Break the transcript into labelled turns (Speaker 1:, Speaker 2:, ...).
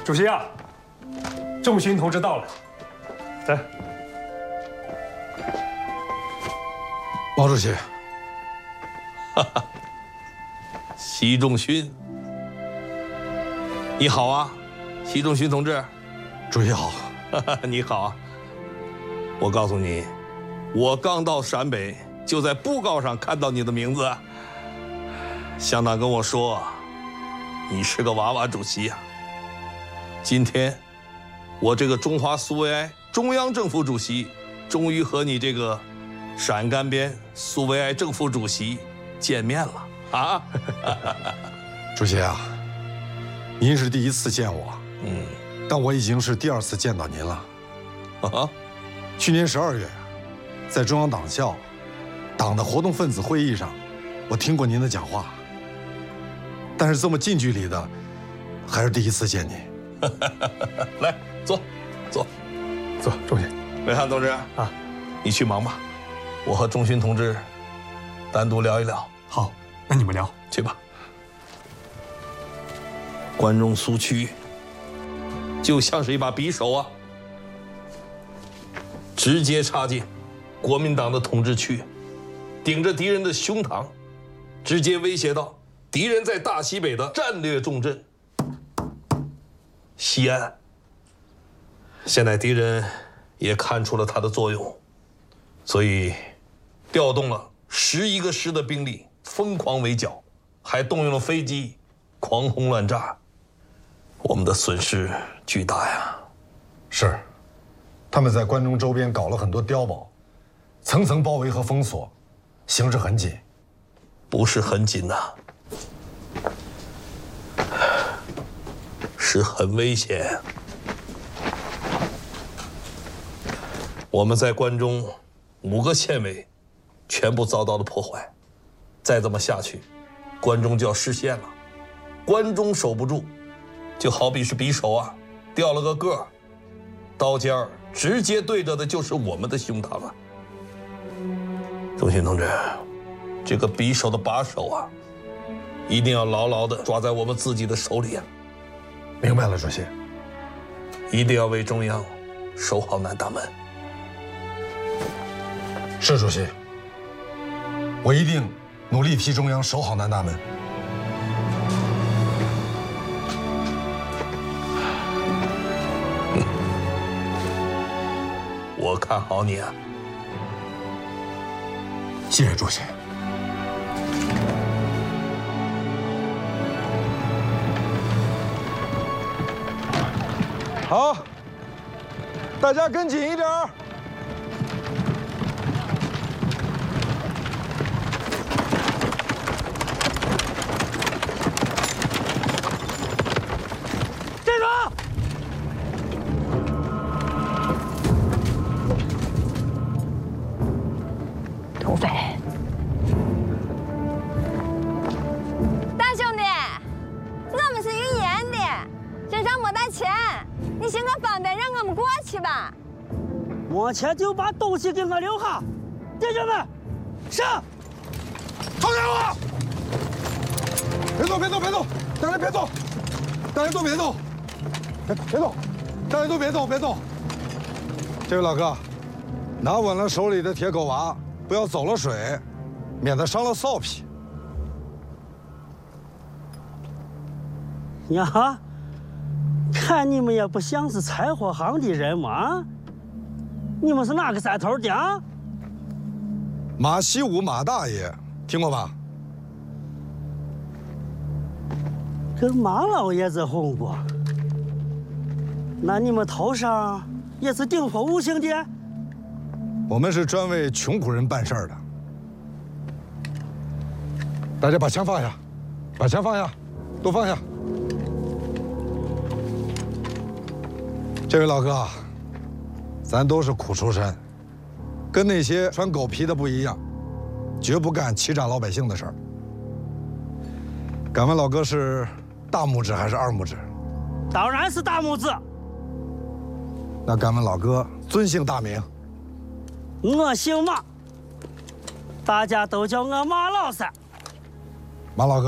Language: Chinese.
Speaker 1: 主席啊，仲勋同志到了。来，
Speaker 2: 毛主席，
Speaker 3: 习仲勋，你好啊，习仲勋同志。
Speaker 2: 主席好。
Speaker 3: 你好。我告诉你，我刚到陕北，就在布告上看到你的名字。乡长跟我说，你是个娃娃主席呀。今天，我这个中华苏维埃中央政府主席，终于和你这个陕甘边苏维埃政府主席见面了啊！
Speaker 2: 主席啊，您是第一次见我，但我已经是第2次见到您了。
Speaker 3: 啊，
Speaker 2: 去年12月，在中央党校党的活动分子会议上，我听过您的讲话，但是这么近距离的，还是第一次见您。
Speaker 3: 来，坐，坐，
Speaker 1: 坐，仲勋。
Speaker 3: 伟汉同志啊，你去忙吧，我和仲勋同志单独聊一聊。
Speaker 1: 好，那你们聊
Speaker 3: 去吧。关中苏区就像是一把匕首啊，直接插进国民党的统治区，顶着敌人的胸膛，直接威胁到敌人在大西北的战略重镇西安。现在敌人也看出了它的作用，所以调动了11个师的兵力疯狂围剿，还动用了飞机狂轰乱炸，我们的损失巨大呀。
Speaker 2: 是，他们在关中周边搞了很多碉堡，层层包围和封锁，形势很紧。
Speaker 3: 不是很紧呐，是很危险。我们在关中5个县委全部遭到了破坏，再这么下去，关中就要失陷了。关中守不住，就好比是匕首啊，掉了个个儿，刀尖儿直接对着的就是我们的胸膛啊。仲勋同志，这个匕首的把手啊，一定要牢牢地抓在我们自己的手里啊！
Speaker 2: 明白了，主席。
Speaker 3: 一定要为中央守好南大门。
Speaker 2: 是，主席。我一定努力替中央守好南大门。
Speaker 3: 我看好你啊！
Speaker 2: 谢谢主席。好，大家跟紧一点儿。
Speaker 4: 站住！
Speaker 5: 土匪，大兄弟，我们是运盐的，身上没带钱，你行个方便让我们过去吧。
Speaker 4: 没钱就把东西给我留下，弟兄们，上！
Speaker 2: 放开我！别动，别动，别动！大家别动，大家都别动，别动，大家都别动，别动。这位老哥，拿稳了手里的铁狗娃，不要走了水，免得伤了臊皮。
Speaker 4: 呀，看你们也不像是柴火行的人嘛。你们是哪个山头的啊？
Speaker 2: 马西武马大爷，听过吧？
Speaker 4: 跟马老爷子混过。那你们头上也是顶火五星的？
Speaker 2: 我们是专为穷苦人办事儿的。大家把枪放下，把枪放下，都放下。这位老哥，咱都是苦出身，跟那些穿狗皮的不一样，绝不干欺诈老百姓的事儿。敢问老哥是大拇指还是二拇指？
Speaker 4: 当然是大拇指。
Speaker 2: 那敢问老哥尊姓大名？
Speaker 4: 我姓马，大家都叫我马老三。
Speaker 2: 马老哥。